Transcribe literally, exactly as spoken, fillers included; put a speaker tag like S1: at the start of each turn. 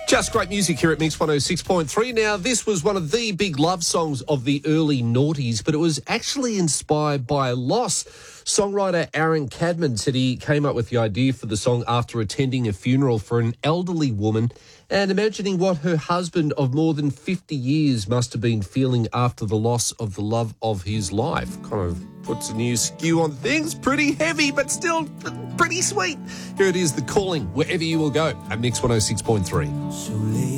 S1: Just great music here at Mix one oh six point three. Now, this was one of the big love songs of the early noughties, but it was actually inspired by loss. Songwriter Aaron Cadman said he came up with the idea for the song after attending a funeral for an elderly woman and imagining what her husband of more than fifty years must have been feeling after the loss of the love of his life. Kind of puts a new skew on things. Pretty heavy, but still pretty sweet. Here it is, The Calling, Wherever You Will Go, at Mix one oh six point three.
S2: So late.